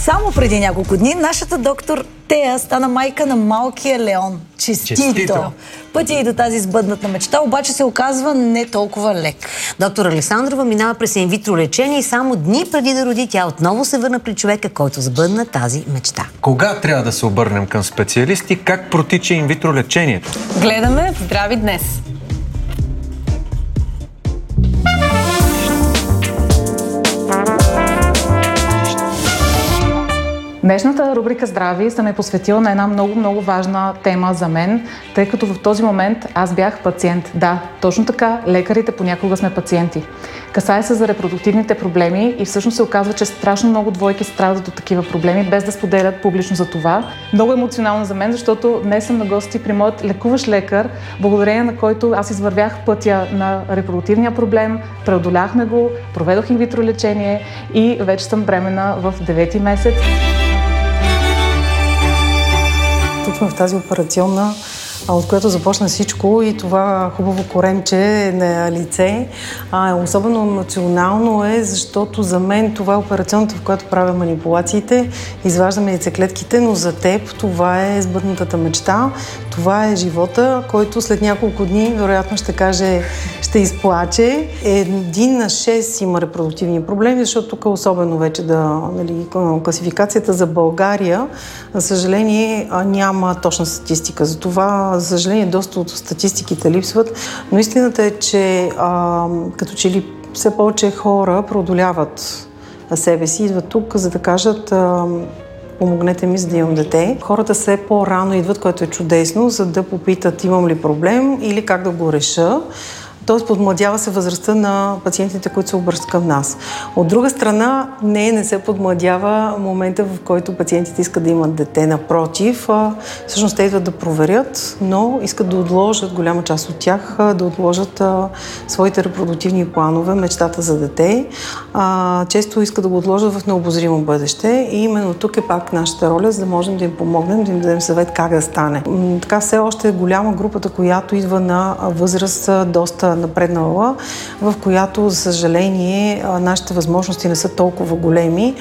Само преди няколко дни нашата доктор Тея стана майка на малкия Леон. Честито! Пътя и до тази сбъдната мечта обаче се оказва не толкова лек. Доктор Александрова минава през инвитро лечение и само дни преди да роди тя отново се върна при човека, който сбъдна тази мечта. Кога трябва да се обърнем към специалисти? Как протича инвитро лечението? Гледаме в Здрави днес! Днешната рубрика Здрави съм е посветила на една много важна тема за мен, тъй като в този момент аз бях пациент. Да, точно така, лекарите понякога сме пациенти. Касае се за репродуктивните проблеми и всъщност се оказва, че страшно много двойки страдат от такива проблеми, без да споделят публично за това. Много емоционално за мен, защото днес съм на гости при моят лекуващ лекар, благодарение на който аз извървях пътя на репродуктивния проблем, преодоляхме го, проведох инвитро лечение и вече съм бременна в 9-ти месец. Тук сме в тази операционна, от която започна всичко, и това хубаво коремче на лице. Особено емоционално е, защото за мен това е операционната, в която правя манипулациите, изваждаме яйцеклетките, но за теб това е сбъднатата мечта, това е живота, който след няколко дни вероятно ще каже, ще изплаче. 1 на 6 има репродуктивни проблеми, защото тук особено вече класификацията за България, за съжаление, няма точна статистика. За това, за съжаление, доста от статистиките липсват, но истината е, че като че ли все повече хора преодоляват себе си, идват тук, за да кажат: помогнете ми, за да имам дете. Хората все по-рано идват, което е чудесно, за да попитат имам ли проблем или как да го реша. Тоест подмладява се възрастта на пациентите, които се обръщат към нас. От друга страна, не се подмладява момента, в който пациентите искат да имат дете. Напротив, всъщност те идват да проверят, но искат да отложат, голяма част от тях, да отложат своите репродуктивни планове, мечтата за дете. Често искат да го отложат в необозримо бъдеще и именно тук е пак нашата роля, за да можем да им помогнем, да им дадем съвет как да стане. Така все още е голяма групата, която идва на възраст доста напреднала, в която, за съжаление, нашите възможности не са толкова големи,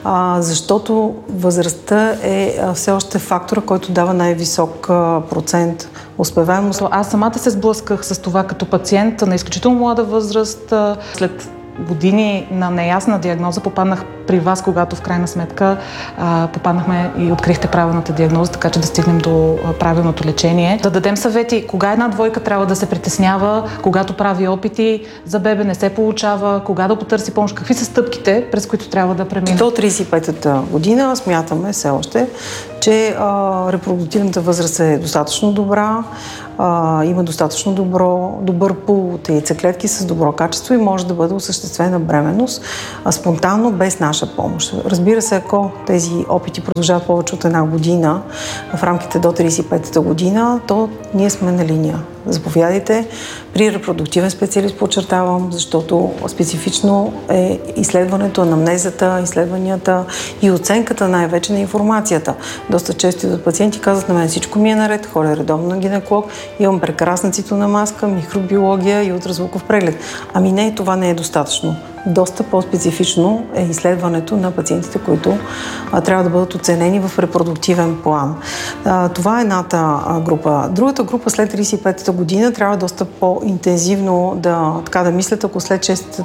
защото възрастта е все още фактора, който дава най-висок процент успеваемост. Аз самата се сблъсках с това като пациент на изключително млада възраст. След години на неясна диагноза попаднах при вас, когато в крайна сметка попаднахме и открихте правилната диагноза, така че да стигнем до правилното лечение. Да дадем съвети кога една двойка трябва да се притеснява, когато прави опити за бебе не се получава, кога да потърси помощ, какви са стъпките, през които трябва да премине. До 35-та година смятаме все още, че репродуктивната възраст е достатъчно добра, има достатъчно добър пул от яйцеклетки с добро качество и може да бъде осъществена бременност спонтанно, без наша помощ. Разбира се, ако тези опити продължават повече от 1 година, в рамките до 35-та година, то ние сме на линия. Заповядайте при репродуктивен специалист, подчертавам, защото специфично е изследването, анамнезата, изследванията и оценката най-вече на информацията. Доста често идват пациенти, казват: на мен всичко ми е наред, ходя редовно на гинеколог, имам прекрасна цитономазка, микробиология и ултразвуков преглед. Ами не, това не е достатъчно. Доста по-специфично е изследването на пациентите, които трябва да бъдат оценени в репродуктивен план. Това е едната група. Другата група след 35-та година трябва доста по-интензивно да мислят, ако след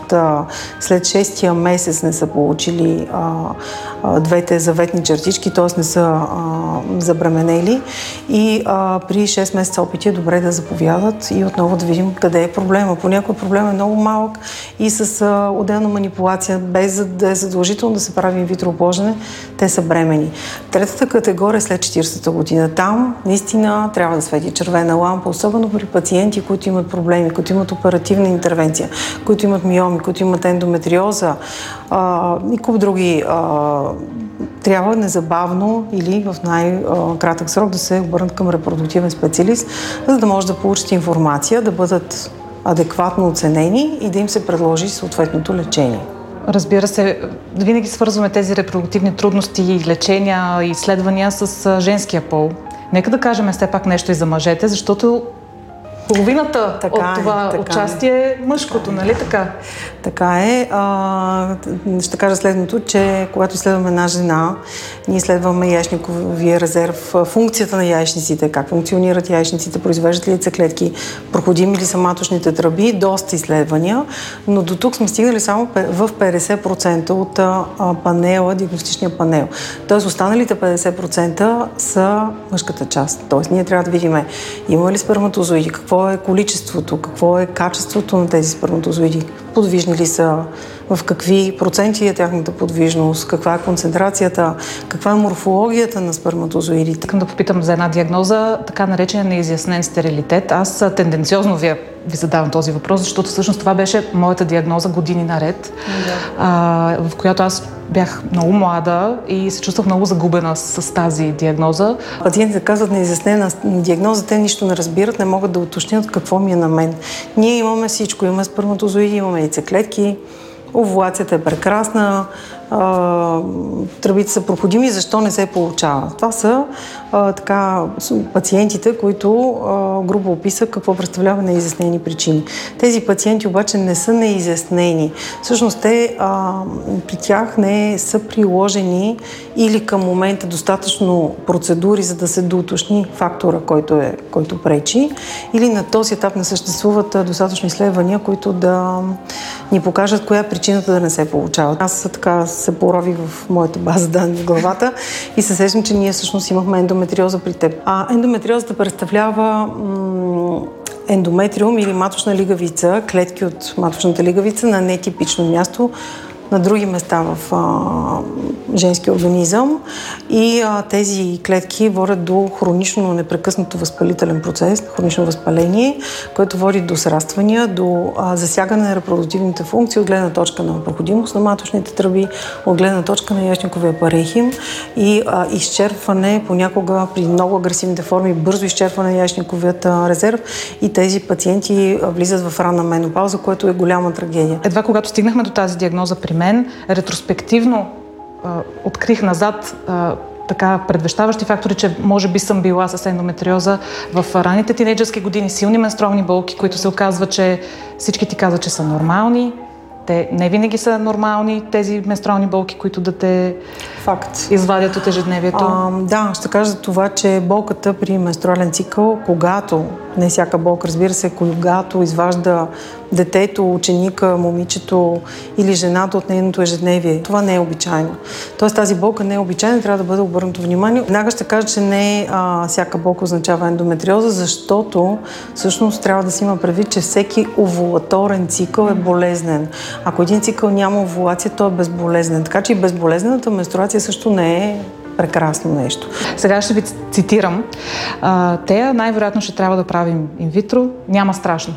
6-тия месец не са получили двете заветни чертички, т.е. не са забременели, и при 6 месеца опити е добре да заповядат и отново да видим къде е проблема. Понякога проблем е много малък и с отделна манипулация, без да е задължително да се прави инвитро оплождане, те са бремени. Третата категория е след 40-та година. Там наистина трябва да свети червена лампа, особено при пациенти, които имат проблеми, които имат оперативна интервенция, които имат миоми, които имат ендометриоза и куп други. Трябва незабавно или в най-кратък срок да се обърнат към репродуктивен специалист, за да може да получат информация, да бъдат адекватно оценени и да им се предложи съответното лечение. Разбира се, винаги свързваме тези репродуктивни трудности, лечения и изследвания с женския пол. Нека да кажем все пак нещо и за мъжете, защото Половината от това участие е мъжкото, нали така? Така е. Ще кажа следното, че когато изследваме една жена, ние изследваме яйчниковия резерв, функцията на яйчниците, как функционират яйчниците, произвеждат ли яйцеклетки, проходими ли са маточните тръби, доста изследвания, но до тук сме стигнали само в 50% от панела, диагностичния панел. Тоест останалите 50% са мъжката част. Тоест ние трябва да видим има ли сперматозоиди, какво е количеството, какво е качеството на тези сперматозоиди, подвижни ли са, в какви проценти е тяхната подвижност, каква е концентрацията, каква е морфологията на сперматозоидите. Искам да попитам за една диагноза, така наречен неизяснен стерилитет. Аз тенденциозно ви задавам този въпрос, защото всъщност това беше моята диагноза години наред, в която аз бях много млада и се чувствах много загубена с тази диагноза. Пациентите казват неизяснена диагноза, те нищо не разбират, не могат да уточнят какво ми е на мен. Ние имаме всичко, имаме сперматозоиди, имаме яйцеклетки, овулацията е прекрасна, тръбите са проходими, защо не се получава? Това са пациентите, които грубо описах какво представлява неизяснени причини. Тези пациенти обаче не са неизяснени. Всъщност при тях не са приложени или към момента достатъчно процедури, за да се доуточни фактора, който пречи, или на този етап не съществуват достатъчно изследвания, които да ни покажат коя е причината да не се получава. Аз така се порових в моята база данни в главата и се сещам, че ние всъщност имахме ендометриоза при теб. Ендометриозата представлява ендометриум или маточна лигавица, клетки от маточната лигавица на нетипично място, на други места в женския организъм и тези клетки водят до хронично, но непрекъснато възпалителен процес, хронично възпаление, което води до сраствания, до засягане на репродуктивните функции от гледна точка на проходимост на маточните тръби, от гледна точка на яйчниковия паренхим и изчерпване, понякога при много агресивните форми, бързо изчерпване на яйчниковият резерв и тези пациенти влизат в ранна менопауза, което е голяма трагедия. Едва когато стигнахме до тази диагноза при мен, ретроспективно открих назад така предвещаващи фактори, че може би съм била с ендометриоза в ранните тинейджърски години, силни менструални болки, които се оказва, че всички ти казват, че са нормални. Те не винаги са нормални, тези менструални болки, които да те извадят от ежедневието. Да, ще кажа за това, че болката при менструален цикъл, когато, не всяка болка, разбира се, когато изважда детето, ученика, момичето или жената от нейното ежедневие. Това не е обичайно. Тоест тази болка не е обичайна, трябва да бъде обърнато внимание. Веднага ще кажа, че не всяка болка означава ендометриоза, защото всъщност трябва да се има предвид, че всеки овулаторен цикъл е болезнен. Ако един цикъл няма овулация, той е безболезнен. Така че и безболезнената менструация също не е прекрасно нещо. Сега ще ви цитирам. Тея най-вероятно ще трябва да правим инвитро. Няма страшно.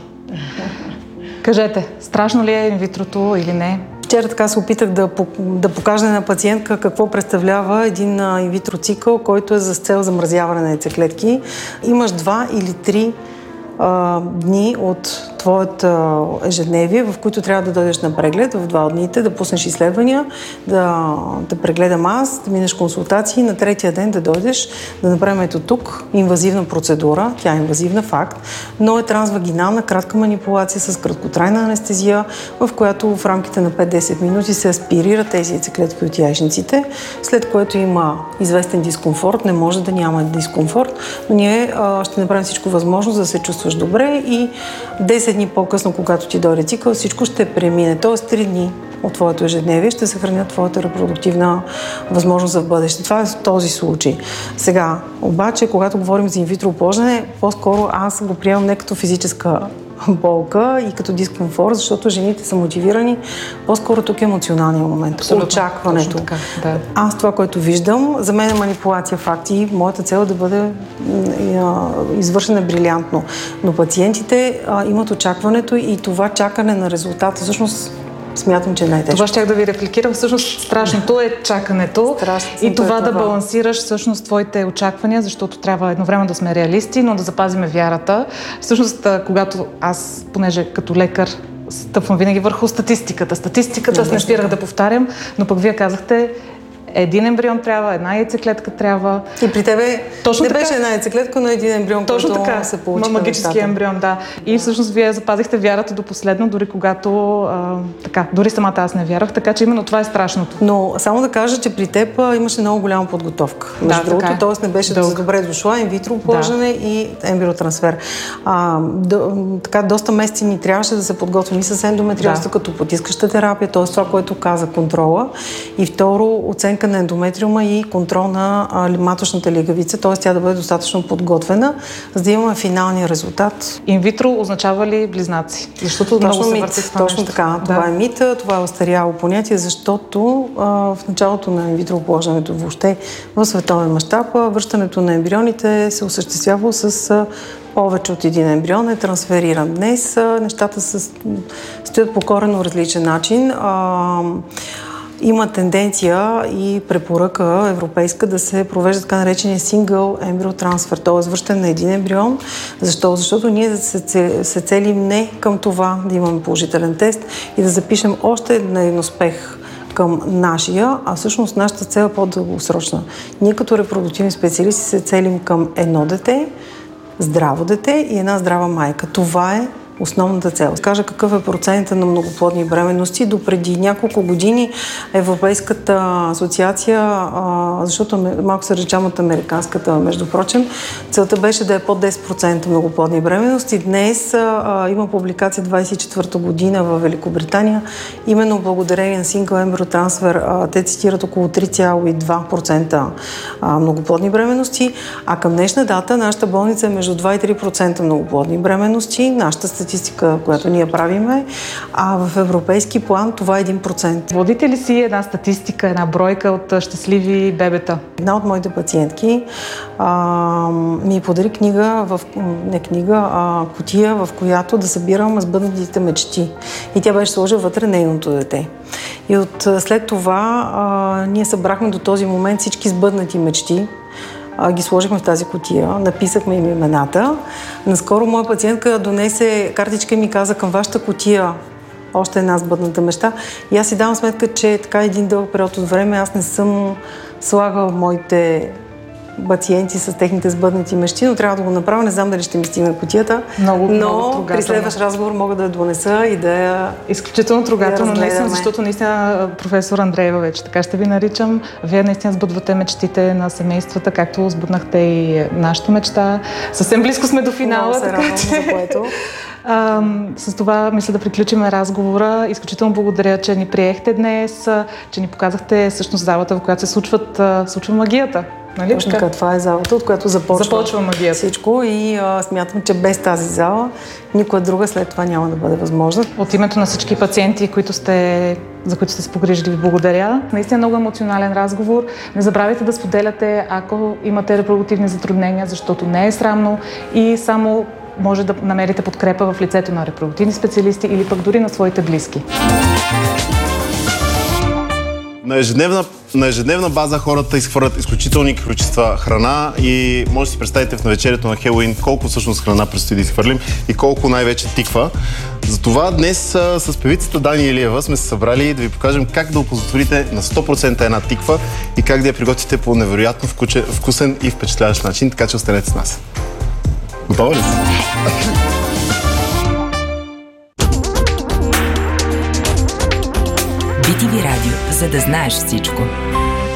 Кажете, страшно ли е инвитрото или не? Вчера така се опитах да покажа на пациентка какво представлява един инвитро цикъл, който е за цел замразяване на яйцеклетки. Имаш 2 или 3 дни от твоето ежедневие, в които трябва да дойдеш на преглед в 2 от дните, да пуснеш изследвания, да прегледам аз, да минеш консултации, на 3-я ден да дойдеш, да направим ето тук инвазивна процедура, тя е инвазивна факт, но е трансвагинална кратка манипулация с краткотрайна анестезия, в която в рамките на 5-10 минути се аспирират тези яйцеклетки от яйчниците, след което има известен дискомфорт, не може да няма дискомфорт, но ние ще направим всичко възможно, за да се чувстваш добре и 10 дни по-късно, когато ти дойде цикъл, всичко ще премине. Тоест 3 дни от твоето ежедневие ще съхранят твоята репродуктивна възможност за бъдеще. Това е в този случай. Сега, обаче, когато говорим за инвитро оплождане, по-скоро аз го приемам не като физическа болка и като дискомфорт, защото жените са мотивирани. По-скоро тук е емоционалният момент. Абсолютно, очакването. така, да. Аз това, което виждам, за мен е манипулация факти. Моята цел е да бъде извършена брилянтно. Но пациентите имат очакването и това чакане на резултата всъщност смятам, че най-тежко. Това щях да ви репликирам. Всъщност страшното е чакането и това да балансираш всъщност твоите очаквания, защото трябва едновременно да сме реалисти, но да запазиме вярата. Всъщност, когато аз, понеже като лекар, стъпвам винаги върху статистиката. Аз не спирах да повтарям, но пък вие казахте, Един ембрион трябва, една яйцеклетка трябва. И при тебе точно не така беше една яйцеклетка, но един ембрион, точно който така. се получи. Магически ембрион, да. И всъщност вие запазихте вярата до последно, дори когато дори самата аз не вярвах, така че именно това е страшното. Но само да кажа, че при теб имаше много голяма подготовка. Между другото, т.е. не беше за добре дошла, инвитро положене и ембриотрансфер. Доста месеци ни трябваше да се подготвим и с ендометриозата, като потискаща терапия, т.е. това, което каза контрола. И второ, оценка на ендометриума и контрол на маточната лигавица, т.е. тя да бъде достатъчно подготвена, за да имаме финалния резултат. Инвитро означава ли близнаци? Защото много се върти това точно нещо. така. Това е мит, това е остаряло понятие, защото в началото на инвитро положението въобще в световен мащаб връщането на ембрионите се осъществява с повече от един ембрион е трансфериран. Днес нещата стоят по коренно различен начин. Има тенденция и препоръка европейска да се провежда така наречения сингъл ембриотрансфер, т.е. връщане на един ембрион. Защо? Защото ние се целим не към това да имаме положителен тест и да запишем още един успех към нашия, а всъщност нашата цел е по-дългосрочна. Ние като репродуктивни специалисти се целим към едно дете, здраво дете и една здрава майка. Това е основната цел. Кажа какъв е процентът на многоплодни бременности. До преди няколко години Европейската асоциация, защото малко се различава от американската, между прочим, целта беше да е под 10% многоплодни бременности. Днес има публикация 24-та година в Великобритания, именно благодарение на сингъл ембриотрансфер. Те цитират около 3,2% многоплодни бременности, а към днешна дата нашата болница е между 2 и 3% многоплодни бременности. Нашата статистика, която ние правиме, а в европейски план това е 1%. Водите ли си една статистика, една бройка от щастливи бебета? Една от моите пациентки ми подари кутия, в която да събирам сбъднатите мечти. И тя беше сложила вътре нейното дете. И след това ние събрахме до този момент всички сбъднати мечти, ги сложихме в тази кутия, написахме им имената. Наскоро моя пациентка донесе картичка и ми каза: към вашата кутия още една сбъдната мечта. И аз си давам сметка, че така един дълъг период от време аз не съм слагал моите пациенти с техните сбъднати мечти, но трябва да го направя. Не знам дали ще ми стигне кутията, но при следващ разговор мога да я донеса и да я изключително трогателно, наистина, защото наистина професор Андреева вече така ще ви наричам. Вие наистина сбъдвате мечтите на семействата, както сбъднахте и нашата мечта. Съвсем близко сме до финала, така че... за което. С това мисля да приключим разговора. Изключително благодаря, че ни приехте днес, че ни показахте всъщност залата, в която се случва магията. Нали? Точно така, това е залата, от която започва магията. Всичко и смятам, че без тази зала никоя друга след това няма да бъде възможна. От името на всички пациенти, за които сте се погрижили, ви благодаря. Наистина много емоционален разговор. Не забравяйте да споделяте, ако имате репродуктивни затруднения, защото не е срамно и само може да намерите подкрепа в лицето на репродуктивни специалисти или пък дори на своите близки. На ежедневна база хората изхвърлят изключителни количества храна и може да си представите в навечерието на Хелоуин колко всъщност храна предстои да изхвърлим и колко най-вече тиква. Затова днес с певицата Дани Илиева сме се събрали да ви покажем как да оползотворите на 100% една тиква и как да я приготвите по невероятно вкусен и впечатляващ начин, така че останете с нас. Готова ли си? BTV Радио, за да знаеш всичко.